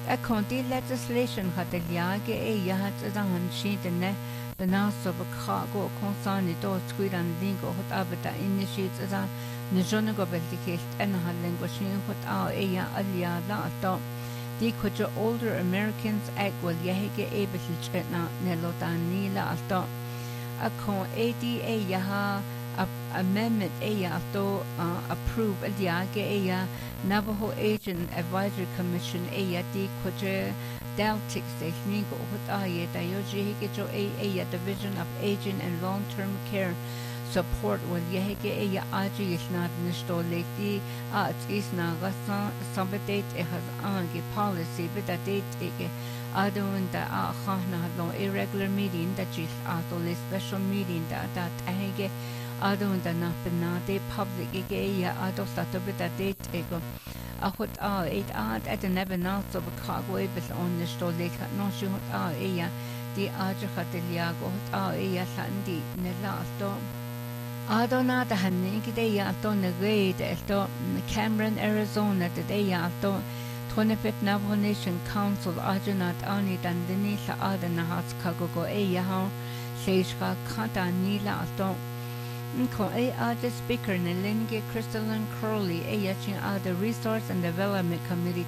A conti legislation had the liage a yahat as a hanshine the Nas of a cargo consani do squid and lingo hot abata initiates as a Najonago Belticate and had languishing hot our aya alia la di kujo older Americans agwal yahege ebetna nelodanila alto a con ADA yaha amendment aya to approve aliage aya Navajo Agent Advisory Commission aya di kujo Daltic Station go hot aya dayoji higejo aya Division of Aging and Long-Term Care support will yehege aya aji isnad nisto leki at isna gasa sabedate has ange policy but that date ege adon da khana no irregular meeting that is atole special meeting that hege adon da na benade public ege ya adosata but that date ego ahot it at the never not of a cargo bis on nisto leka no shot aya di aja khatelia go aya sandi nelasto Adona the Haniki de Yato Negade Esto Cameron, Arizona the day after 25th Navajo Nation Council Ajanat Ani Dandini Sa Adana Hats Kagogo Eyaho Sejka Kata Nila Ato Nko Aja Speaker Nelinge Crystalline Crowley Eyachin Ada Resource and Development Committee